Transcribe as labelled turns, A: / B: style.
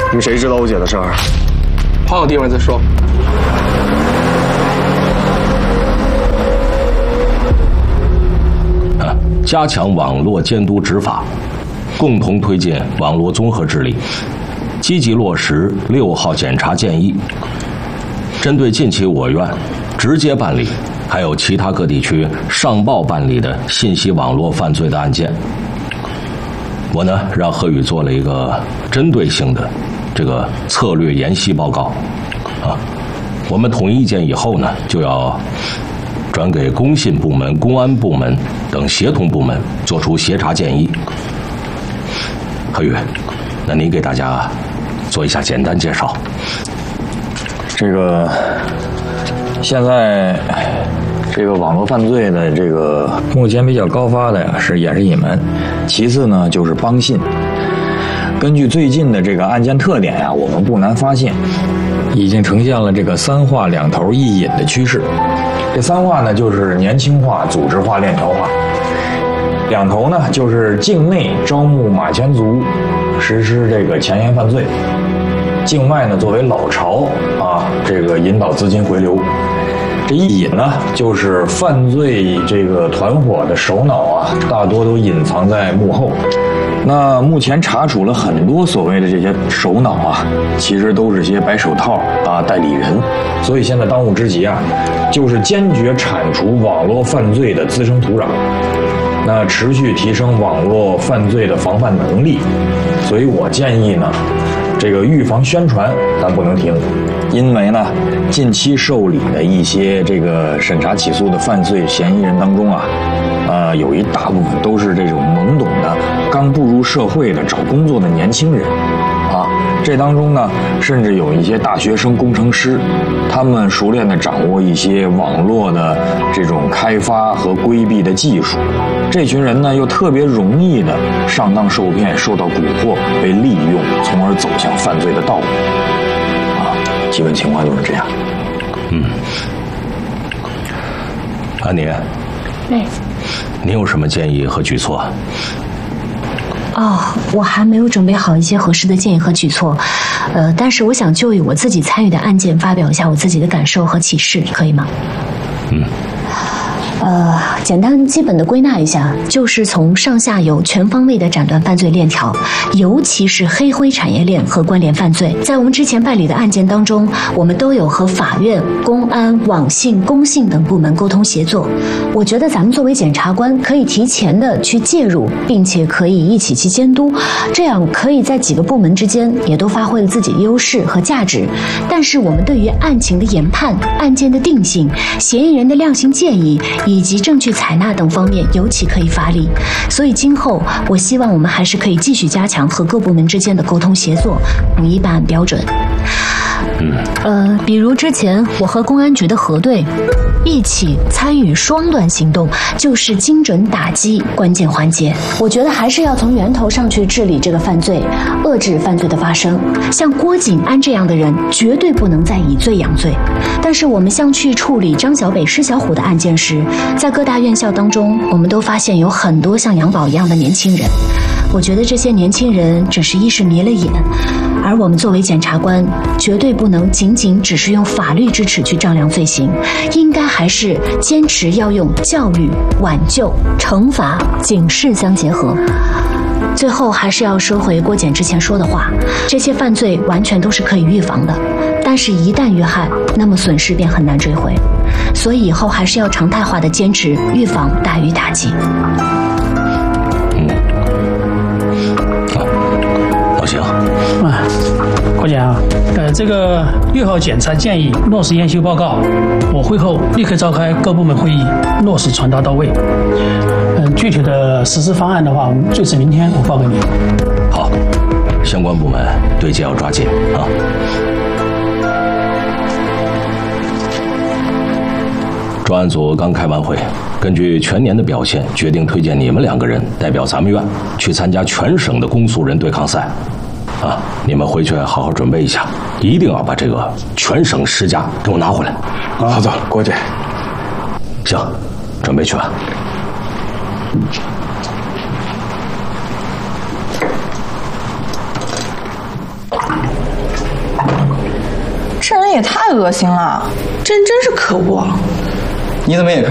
A: 你们谁知道我姐的事儿？
B: 换个地方再说。
C: 加强网络监督执法，共同推进网络综合治理，积极落实6号检察建议。针对近期我院直接办理，还有其他各地区上报办理的信息网络犯罪的案件，我呢让何宇做了一个针对性的这个策略研析报告，我们统一意见以后呢，就要转给工信部门、公安部门等协同部门作出协查建议。何宇，那你给大家做一下简单介绍。
D: 这个现在这个网络犯罪的这个目前比较高发的呀也是隐瞒，其次呢就是帮信。根据最近的这个案件特点呀，我们不难发现，已经呈现了这个3化2头一隐的趋势。这3化呢就是年轻化、组织化、链条化；2头呢就是境内招募马前卒，实施这个前沿犯罪；境外呢作为老巢这个引导资金回流。这一隐呢，就是犯罪这个团伙的首脑大多都隐藏在幕后。那目前查处了很多所谓的这些首脑其实都是些白手套代理人。所以现在当务之急就是坚决铲除网络犯罪的滋生土壤，那持续提升网络犯罪的防范能力。所以我建议呢，这个预防宣传咱不能停，因为呢，近期受理的一些这个审查起诉的犯罪嫌疑人当中有一大部分都是这种懵懂的、刚步入社会的、找工作的年轻人这当中呢，甚至有一些大学生工程师，他们熟练地掌握一些网络的这种开发和规避的技术。这群人呢，又特别容易的上当受骗，受到蛊惑，被利用，从而走向犯罪的道路。基本情况就是这样。
C: 安妮，你有什么建议和举措？
E: 我还没有准备好一些合适的建议和举措，但是我想就以我自己参与的案件发表一下我自己的感受和启示，可以吗？简单基本的归纳一下，就是从上下游全方位的斩断犯罪链条，尤其是黑灰产业链和关联犯罪。在我们之前办理的案件当中，我们都有和法院、公安、网信、工信等部门沟通协作。我觉得咱们作为检察官，可以提前的去介入，并且可以一起去监督，这样可以在几个部门之间也都发挥了自己的优势和价值。但是我们对于案情的研判、案件的定性、嫌疑人的量刑建议以及证据采纳等方面尤其可以发力，所以今后我希望我们还是可以继续加强和各部门之间的沟通协作，统一办案标准。比如之前我和公安局的核对一起参与双段行动，就是精准打击关键环节。我觉得还是要从源头上去治理这个犯罪，遏制犯罪的发生。像郭景安这样的人，绝对不能再以罪养罪。但是我们像去处理张小北、施小虎的案件时，在各大院校当中，我们都发现有很多像杨宝一样的年轻人。我觉得这些年轻人只是一时迷了眼，而我们作为检察官，绝对不能仅只是用法律之尺去丈量罪行，应该还是坚持要用教育、挽救、惩罚、警示相结合。最后还是要说回郭检之前说的话，这些犯罪完全都是可以预防的，但是一旦遇害，那么损失便很难追回。所以以后还是要常态化的坚持预防大于打击。
C: 老邢，
F: 郭检这个6号检察建议落实研修报告，我会后立刻召开各部门会议，落实传达到位。具体的实施方案的话，我们最迟明天我报给你。
C: 好，相关部门对接要抓紧啊。专案组刚开完会，根据全年的表现，决定推荐你们2个人代表咱们院去参加全省的公诉人对抗赛。你们回去好好准备一下，一定要把这个全省10家给我拿回来。
A: 好，走，郭姐。
C: 行，准备去吧。
G: 人也太恶心了，真是可恶。
H: 你怎么也